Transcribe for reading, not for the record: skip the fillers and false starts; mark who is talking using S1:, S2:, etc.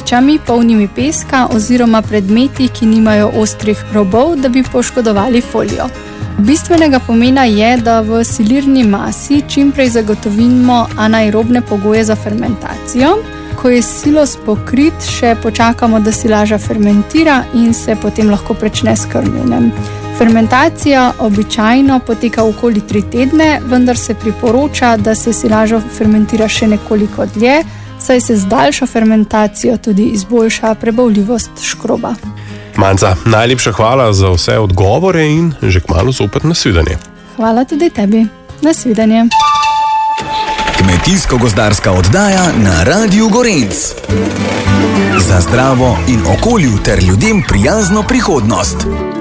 S1: vrečami polnimi peska oziroma predmeti, ki nimajo ostrih robov, da bi poškodovali folijo. Bistvenega pomena je, da v silirni masi čimprej zagotovimo anaerobne pogoje za fermentacijo. Ko je silos pokrit, še počakamo, da silaža fermentira in se potem lahko prične s krmljenjem. Fermentacija običajno poteka okoli 3 tedne, vendar se priporoča, da se silaža fermentira še nekoliko dlje, saj se z daljšo fermentacijo tudi izboljša prebavljivost škroba.
S2: Manca, najlepša hvala za vse odgovore in že kmalu zopet nasvidenje.
S1: Hvala tudi tebi. Nasvidenje.
S3: Kmetijsko-gozdarska oddaja na Radiu Gorenc. Za zdravo in okolju ter ljudem prijazno prihodnost.